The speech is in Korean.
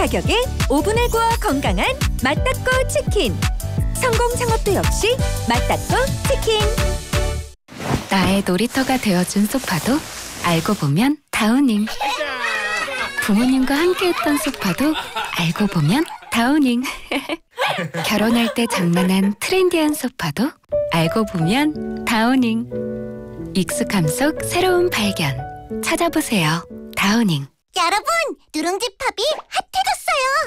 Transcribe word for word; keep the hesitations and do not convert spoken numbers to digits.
가격에 오븐에 구워 건강한 맛닦고 치킨. 성공 창업도 역시 맛닦고 치킨. 나의 놀이터가 되어준 소파도 알고 보면 다우닝. 부모님과 함께했던 소파도 알고 보면 다우닝. 결혼할 때 장만한 트렌디한 소파도 알고 보면 다우닝. 익숙함 속 새로운 발견. 찾아보세요. 다우닝. 여러분, 누룽지 팝이 핫해졌어요.